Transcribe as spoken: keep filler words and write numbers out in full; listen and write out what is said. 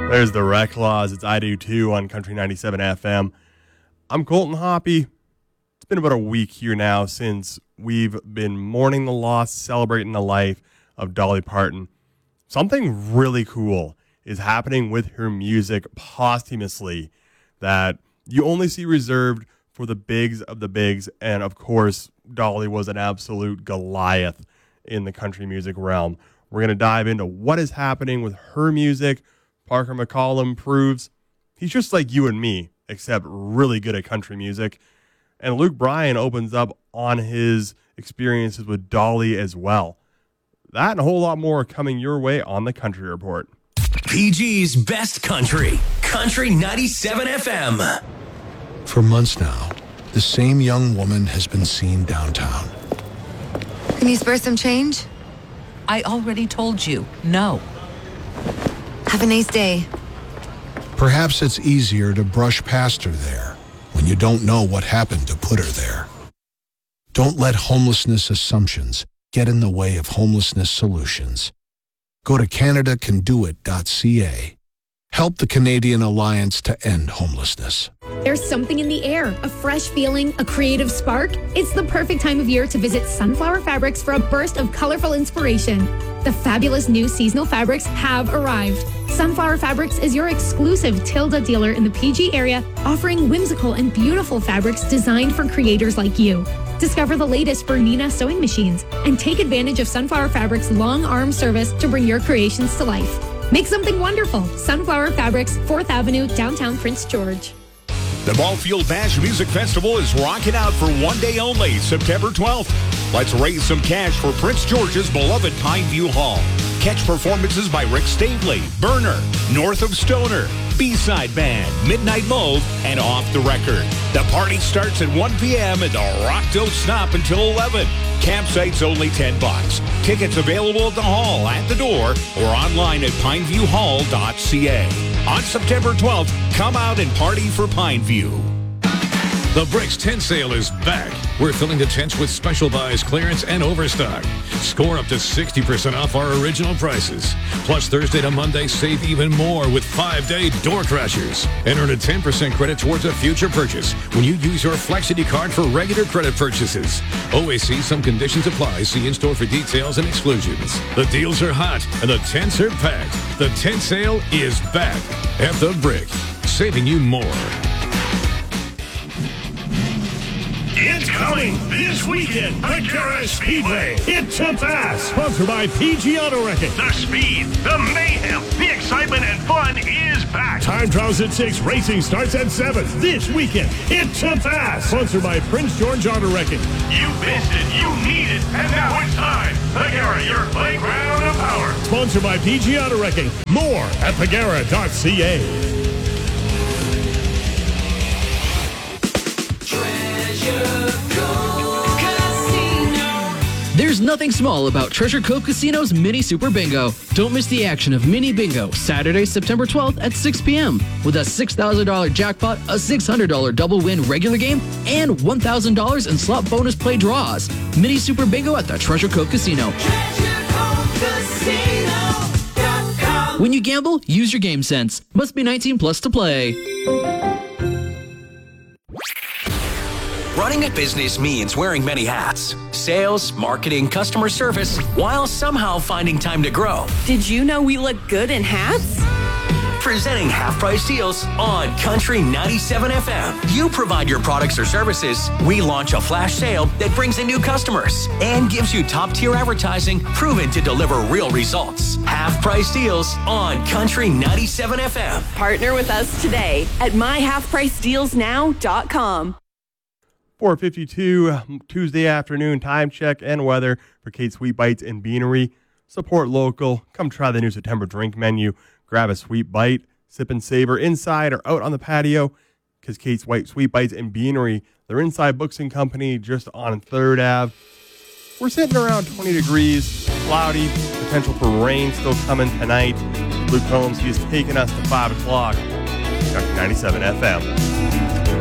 There's the Rec Laws. It's I Do Too on Country ninety-seven F M. I'm Colton Hoppy. It's been about a week here now since we've been mourning the loss, celebrating the life of Dolly Parton. Something really cool is happening with her music posthumously that you only see reserved for the bigs of the bigs. And of course, Dolly was an absolute Goliath in the country music realm. We're going to dive into what is happening with her music. Parker McCollum proves he's just like you and me, except really good at country music. And Luke Bryan opens up on his experiences with Dolly as well. That and a whole lot more coming your way on the Country Report. P G's Best Country, Country ninety-seven F M. For months now, the same young woman has been seen downtown. Can you spare some change? I already told you, no. Have a nice day. Perhaps it's easier to brush past her there when you don't know what happened to put her there. Don't let homelessness assumptions get in the way of homelessness solutions. Go to Canada Can Do It dot C A. Help the Canadian Alliance to End Homelessness. There's something in the air, a fresh feeling, a creative spark. It's the perfect time of year to visit Sunflower Fabrics for a burst of colorful inspiration. The fabulous new seasonal fabrics have arrived. Sunflower Fabrics is your exclusive Tilda dealer in the P G area, offering whimsical and beautiful fabrics designed for creators like you. Discover the latest Bernina sewing machines and take advantage of Sunflower Fabrics' long arm service to bring your creations to life. Make something wonderful. Sunflower Fabrics, fourth Avenue, downtown Prince George. The Ballfield Bash Music Festival is rocking out for one day only, September twelfth. Let's raise some cash for Prince George's beloved Pineview Hall. Catch performances by Rick Stavely, Burner, North of Stoner, B-Side Band, Midnight Mauve, and Off the Record. The party starts at one p.m. and the rock don't stop until eleven. Campsite's only ten bucks. Tickets available at the hall, at the door, or online at pineview hall dot c a. On September twelfth, come out and party for Pineview. The Bricks Tent Sale is back. We're filling the tents with special buys, clearance, and overstock. Score up to sixty percent off our original prices. Plus, Thursday to Monday, save even more with five-day door crashers. And earn a ten percent credit towards a future purchase when you use your Flexity card for regular credit purchases. Always see some conditions apply. See in-store for details and exclusions. The deals are hot, and the tents are packed. The tent sale is back at The Brick, saving you more. It's coming this weekend, Pagera Speedway. It's a fast, sponsored by P G Auto Wrecking. The speed, the mayhem, the excitement and fun is back. Time trials at six, racing starts at seven. This weekend, it's a fast, sponsored by Prince George Auto Wrecking. You missed it, you need it, and now it's time. Pagera, your playground of power. Sponsored by P G Auto Wrecking. More at Pagera dot C A. There's nothing small about Treasure Cove Casino's Mini Super Bingo. Don't miss the action of Mini Bingo, Saturday, September twelfth at six p.m. with a six thousand dollars jackpot, a six hundred dollars double win regular game, and one thousand dollars in slot bonus play draws. Mini Super Bingo at the Treasure Cove Casino. Treasure Cove Casino dot com. When you gamble, use your game sense. Must be nineteen plus to play. Running a business means wearing many hats. Sales, marketing, customer service, while somehow finding time to grow. Did you know we look good in hats? Presenting half-price deals on Country ninety-seven F M. You provide your products or services. We launch a flash sale that brings in new customers and gives you top-tier advertising proven to deliver real results. Half-price deals on Country ninety-seven F M. Partner with us today at my half price deals now dot com. four fifty-two Tuesday afternoon time check and weather for Kate's Sweet Bites and Beanery. Support local. Come try the new September drink menu. Grab a sweet bite, sip and savor inside or out on the patio. Because Kate's White Sweet Bites and Beanery, they're inside Books and Company just on third Avenue. We're sitting around twenty degrees, cloudy, potential for rain still coming tonight. Luke Holmes, he is taking us to five o'clock. ninety-seven F M.